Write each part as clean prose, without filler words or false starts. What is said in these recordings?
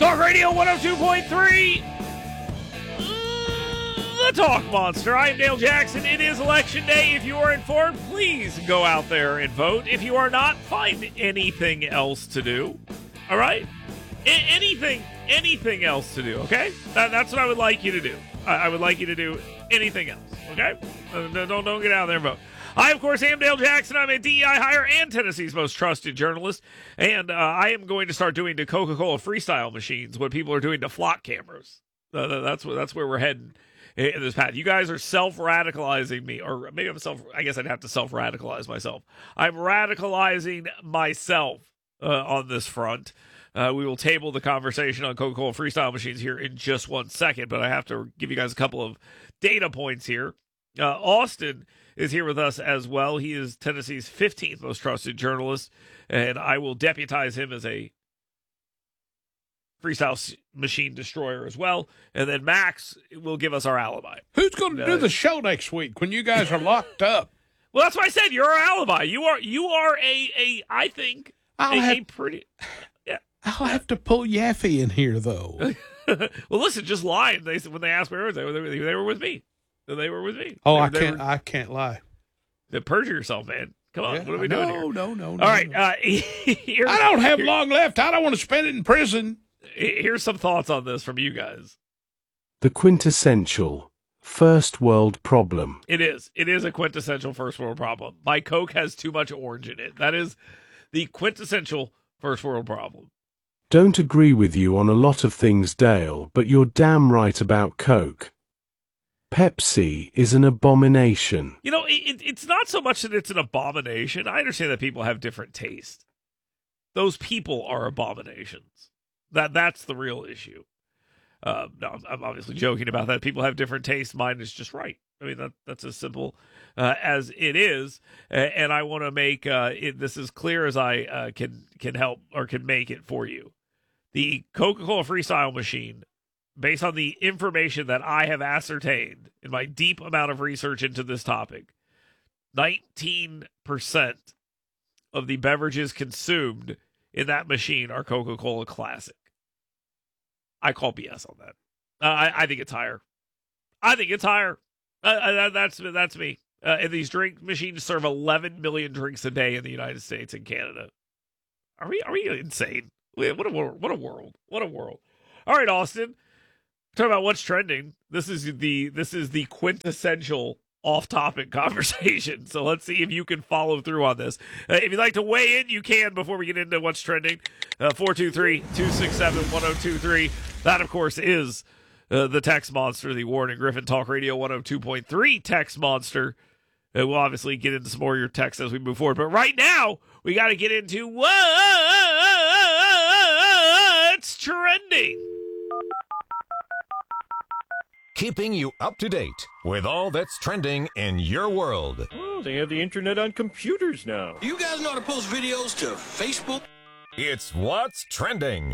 Talk Radio 102.3. The Talk Monster. I am Dale Jackson. It is Election Day. If you are informed, please go out there and vote. If you are not, find anything else to do. All right? Anything else to do, okay? That's what I would like you to do. I would like you to do anything else, okay? Don't get out there and vote. I, of course, am Dale Jackson. I'm a DEI hire and Tennessee's most trusted journalist. And I am going to start doing to Coca-Cola freestyle machines what people are doing to flock cameras. That's where we're heading in this path. You guys are self-radicalizing me. Or maybe I guess I'd have to self-radicalize myself. I'm radicalizing myself on this front. We will table the conversation on Coca-Cola freestyle machines here in just 1 second. But I have to give you guys a couple of data points here. Austin is here with us as well. He is Tennessee's 15th most trusted journalist, and I will deputize him as a freestyle machine destroyer as well. And then Max will give us our alibi. Who's going to do the show next week when you guys are locked up? Well, that's why I said you're our alibi. You are I think, a pretty... Yeah. I'll have to pull Yaffe in here, though. Well, listen, just lie. When they asked where they were with me. They were with me. Oh, I can't lie. Perjure yourself, man. Come on, what are we doing here? No. All right. I don't have long left. I don't want to spend it in prison. Here's some thoughts on this from you guys. The quintessential first world problem. It is a quintessential first world problem. My Coke has too much orange in it. That is the quintessential first world problem. Don't agree with you on a lot of things, Dale, but you're damn right about Coke. Pepsi is an abomination. You know, it's not so much that it's an abomination. I understand that people have different taste. Those people are abominations. That's the real issue. No, I'm obviously joking about that. People have different tastes. Mine is just right. I mean, that's as simple as it is. And I want to make this as clear as I can help or can make it for you. The Coca-Cola freestyle machine, based on the information that I have ascertained in my deep amount of research into this topic, 19% of the beverages consumed in that machine are Coca-Cola Classic. I call BS on that. I think it's higher. That's me. And these drink machines serve 11 million drinks a day in the United States and Canada. Are we insane? What a world. All right, Austin. Talking about what's trending. This is the quintessential off-topic conversation. So let's see if you can follow through on this. If you'd like to weigh in, you can before we get into what's trending. 423-267-1023. That, of course, is the text monster, the Warren and Griffin Talk Radio 102.3 text monster. We'll obviously get into some more of your texts as we move forward. But right now, we got to get into what's trending. Keeping you up to date with all that's trending in your world. Oh, they have the internet on computers now. You guys know how to post videos to Facebook? It's What's Trending.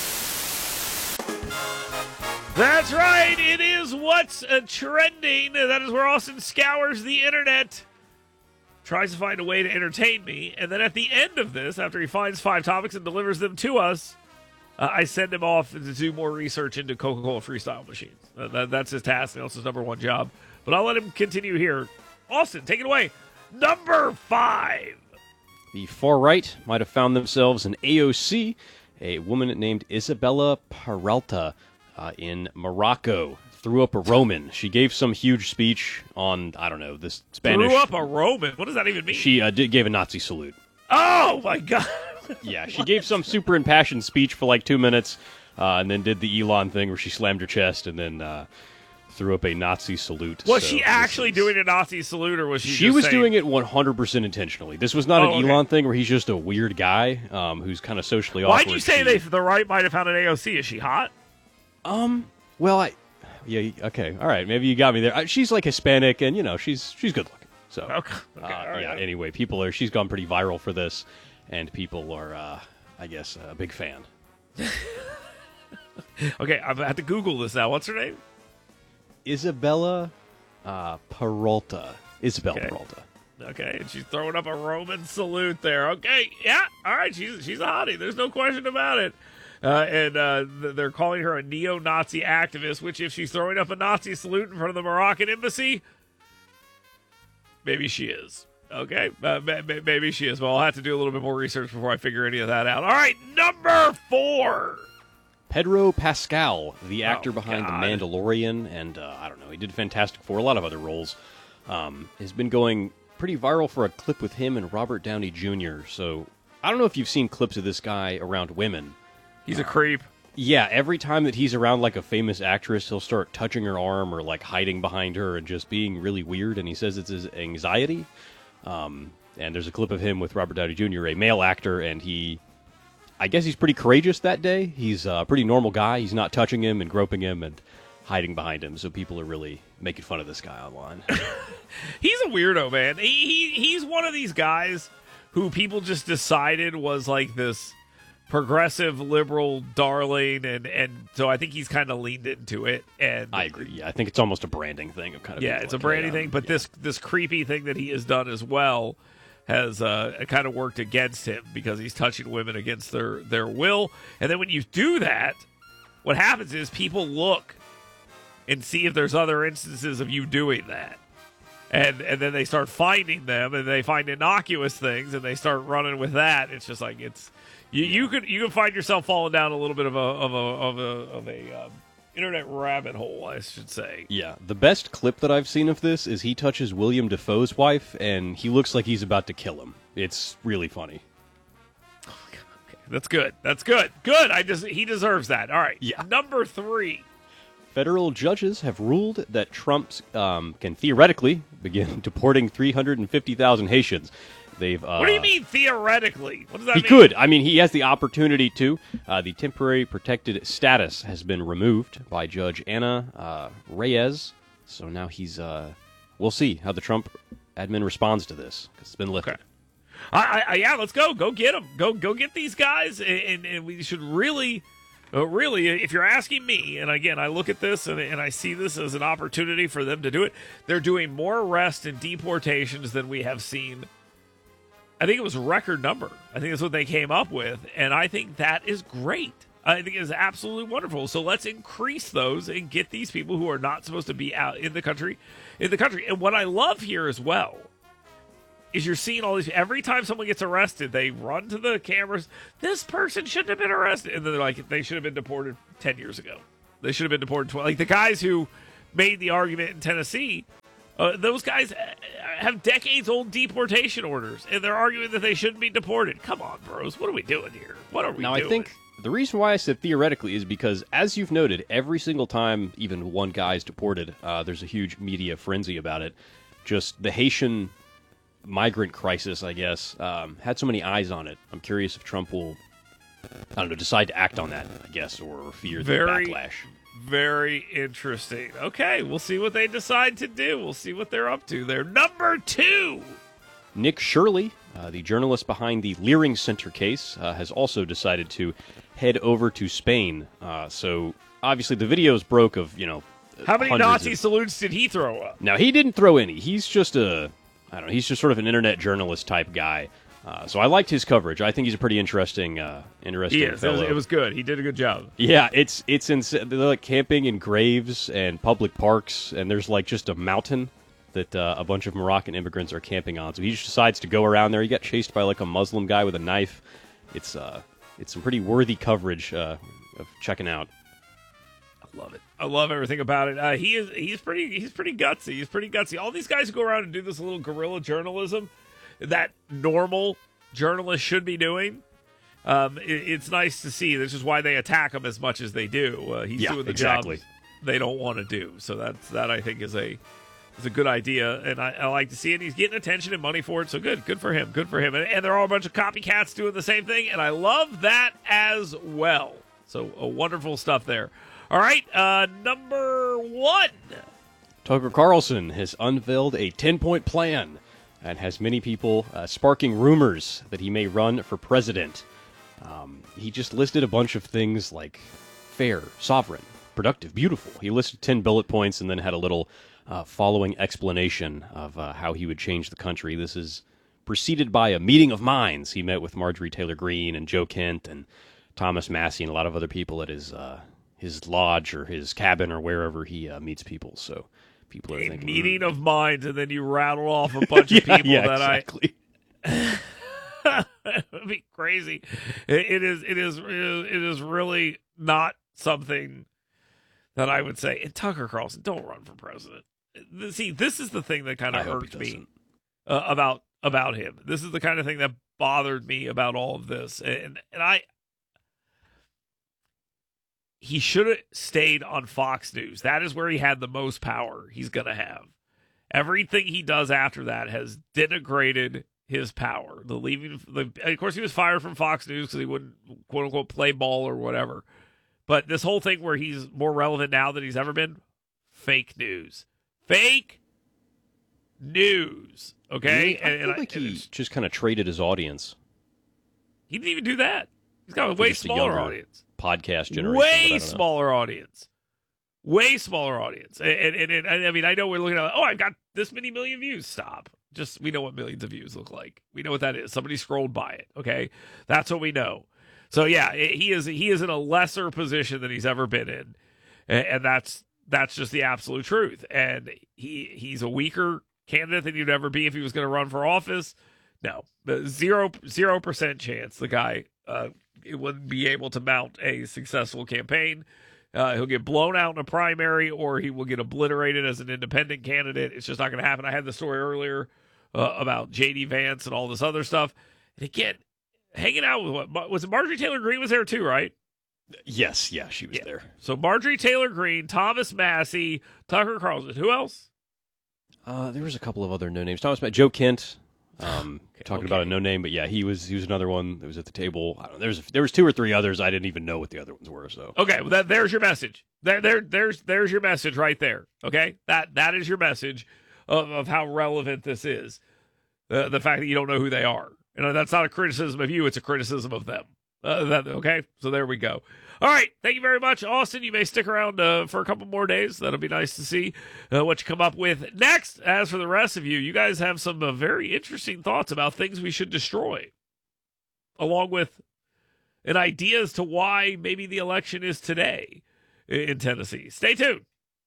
That's right. It is What's Trending. That is where Austin scours the internet, tries to find a way to entertain me, and then at the end of this, after he finds 5 topics and delivers them to us, I send him off to do more research into Coca-Cola freestyle machines. That's his task. That's his number 1 job. But I'll let him continue here. Austin, take it away. Number 5. The far right might have found themselves in AOC. A woman named Isabella Peralta in Morocco threw up a Roman. She gave some huge speech on, I don't know, this Spanish. Threw up a Roman? What does that even mean? She gave a Nazi salute. Oh, my God. Yeah, she gave some super impassioned speech for like 2 minutes, and then did the Elon thing where she slammed her chest and then threw up a Nazi salute. Was she actually doing a Nazi salute, or was she? She was doing it 100% intentionally. This was not an Elon thing where he's just a weird guy who's kind of socially awkward. Why'd you say the right might have found an AOC? Is she hot? Well, yeah, okay, all right, maybe you got me there. She's like Hispanic, and she's good looking. So, okay, all right. Yeah. Anyway, she's gone pretty viral for this. And people are, I guess, a big fan. Okay, I'm going to have to Google this now. What's her name? Isabella Peralta. Peralta. Okay, and she's throwing up a Roman salute there. Okay, yeah, all right, she's a hottie. There's no question about it. They're calling her a neo-Nazi activist, which if she's throwing up a Nazi salute in front of the Moroccan embassy, maybe she is. Okay, maybe she is. Well, I'll have to do a little bit more research before I figure any of that out. All right, number 4. Pedro Pascal, the actor Oh, behind God. The Mandalorian, and I don't know, he did Fantastic Four, a lot of other roles, has been going pretty viral for a clip with him and Robert Downey Jr. So I don't know if you've seen clips of this guy around women. He's a creep. Yeah, every time that he's around like a famous actress, he'll start touching her arm or like hiding behind her and just being really weird. And he says it's his anxiety. And there's a clip of him with Robert Downey Jr., a male actor, and I guess he's pretty courageous that day. He's a pretty normal guy. He's not touching him and groping him and hiding behind him. So people are really making fun of this guy online. He's a weirdo, man. He's one of these guys who people just decided was like this progressive liberal darling, and so I think he's kind of leaned into it. And I agree. Yeah, I think it's almost a branding thing of kind of. yeah, being it's a like, branding hey, thing. But yeah. this creepy thing that he has done as well has kind of worked against him because he's touching women against their will. And then when you do that, what happens is people look and see if there's other instances of you doing that. And then they start finding them, and they find innocuous things, and they start running with that. It's just like you can find yourself falling down a little bit of a internet rabbit hole, I should say. Yeah, the best clip that I've seen of this is he touches William Dafoe's wife, and he looks like he's about to kill him. It's really funny. That's good. That's good. Good. He deserves that. All right. Yeah. Number 3. Federal judges have ruled that Trump can theoretically begin deporting 350,000 Haitians. They've. What do you mean theoretically? What does that He mean? could. I mean, he has the opportunity to. The temporary protected status has been removed by Judge Anna Reyes. So now he's. We'll see how the Trump admin responds to this because it's been lifted. Okay. Yeah, let's go. Go get them. Go get these guys, and we should really, if you're asking me, and again, I look at this and I see this as an opportunity for them to do it. They're doing more arrests and deportations than we have seen. I think it was a record number. I think that's what they came up with, and I think that is great. I think it is absolutely wonderful. So let's increase those and get these people who are not supposed to be out in the country. And what I love here as well is you're seeing all these. Every time someone gets arrested, they run to the cameras. This person shouldn't have been arrested, and then they're like, they should have been deported 10 years ago. They should have been deported 12. Like the guys who made the argument in Tennessee. Those guys have decades-old deportation orders, and they're arguing that they shouldn't be deported. Come on, bros. What are we doing here? What are we doing? Now, I think the reason why I said theoretically is because, as you've noted, every single time even one guy is deported, there's a huge media frenzy about it. Just the Haitian migrant crisis, I guess, had so many eyes on it. I'm curious if Trump will, I don't know, decide to act on that, I guess, or fear the backlash. Very interesting. Okay, we'll see what they decide to do. We'll see what they're up to there. Number 2. Nick Shirley, the journalist behind the Leering Center case, has also decided to head over to Spain. So, obviously, the videos broke of, How many hundreds Nazi of- salutes did he throw up? Now, he didn't throw any. He's just he's just sort of an internet journalist type guy. So I liked his coverage. I think he's a pretty interesting He is. fellow. It was good. He did a good job. Yeah, it's insane. They're like camping in graves and public parks, and there's like just a mountain that a bunch of Moroccan immigrants are camping on. So he just decides to go around there. He got chased by like a Muslim guy with a knife. It's some pretty worthy coverage of checking out. I love it. I love everything about it. He's pretty gutsy. He's pretty gutsy. All these guys who go around and do this little guerrilla journalism that normal journalists should be doing. It's nice to see. This is why they attack him as much as they do. He's doing the exactly. job they don't want to do. So that I think is a good idea, and I like to see it. He's getting attention and money for it. So good for him. Good for him. And there are a bunch of copycats doing the same thing, and I love that as well. So wonderful stuff there. All right, number 1. Tucker Carlson has unveiled a 10-point plan and has many people sparking rumors that he may run for president. He just listed a bunch of things like fair, sovereign, productive, beautiful. He listed 10 bullet points and then had a little following explanation of how he would change the country. This is preceded by a meeting of minds. He met with Marjorie Taylor Greene and Joe Kent and Thomas Massey and a lot of other people at his lodge or his cabin or wherever he meets people. So people are thinking meeting of minds, and then you rattle off a bunch of people exactly. It would be crazy. It is really not something that I would say. And Tucker Carlson, don't run for president. See, this is the thing that kind of irked me about him. This is the kind of thing that bothered me about all of this, and he should have stayed on Fox News. That is where he had the most power he's going to have. Everything he does after that has denigrated his power. Of course, he was fired from Fox News because he wouldn't, quote unquote, play ball or whatever. But this whole thing where he's more relevant now than he's ever been, fake news. Fake news. Okay? I think he just kind of traded his audience. He didn't even do that. He's got a way smaller audience. Podcast generation. Way smaller audience. Way smaller audience. And I mean, I know we're looking at, I've got this many million views. Stop. Just, we know what millions of views look like. We know what that is. Somebody scrolled by it. Okay? That's what we know. So yeah, he is in a lesser position than he's ever been in. And that's just the absolute truth. And he's a weaker candidate than he'd ever be if he was going to run for office. No, the 0% chance the guy it wouldn't be able to mount a successful campaign. He'll get blown out in a primary, or he will get obliterated as an independent candidate. It's just not going to happen. I had the story earlier about J.D. Vance and all this other stuff. And again, hanging out with was it Marjorie Taylor Greene was there too, right? Yes, yeah, she was there. So Marjorie Taylor Greene, Thomas Massey, Tucker Carlson. Who else? There was a couple of other no names. Joe Kent. Talking about a no name, but yeah, he was another one that was at the table. I don't know, there was 2 or 3 others. I didn't even know what the other ones were. So okay, well, there's your message. There's your message right there. Okay, that is your message of how relevant this is. The fact that you don't know who they are, that's not a criticism of you; it's a criticism of them. Okay, so there we go. All right, thank you very much, Austin. You may stick around for a couple more days. That'll be nice to see what you come up with next. As for the rest of you, you guys have some very interesting thoughts about things we should destroy, along with an idea as to why maybe the election is today in Tennessee. Stay tuned.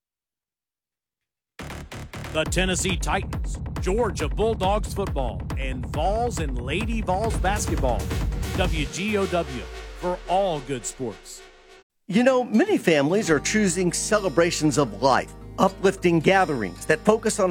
The Tennessee Titans, Georgia Bulldogs football, and Vols and Lady Vols basketball. WGOW for all good sports. You know, many families are choosing celebrations of life, uplifting gatherings that focus on